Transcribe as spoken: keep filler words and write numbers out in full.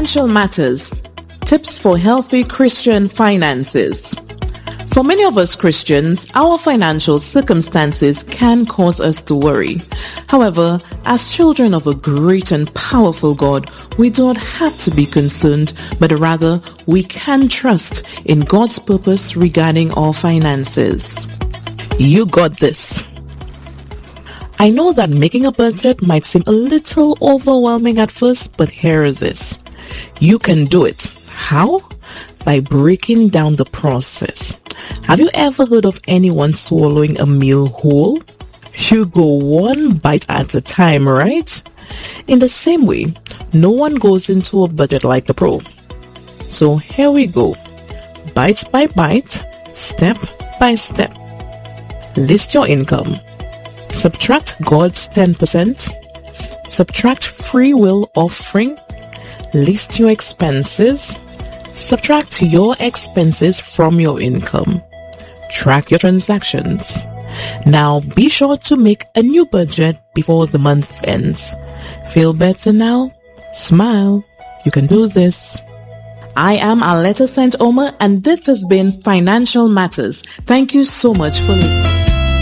Financial Matters, tips for healthy Christian finances. For many of us Christians, our financial circumstances can cause us to worry. However, as children of a great and powerful God, we don't have to be concerned, but rather we can trust in God's purpose regarding our finances. You got this. I know that making a budget might seem a little overwhelming at first, but here is this. You can do it. How? By breaking down the process. Have you ever heard of anyone swallowing a meal whole? You go one bite at a time, right? In the same way, no one goes into a budget like a pro. So here we go. Bite by bite, step by step. List your income. Subtract God's ten percent. Subtract free will offering. List your expenses. Subtract your expenses from your income. Track your transactions. Now be sure to make a new budget before the month ends. Feel better now? Smile. You can do this. I am Aletta Saint Omer, and this has been Financial Matters. Thank you so much for listening.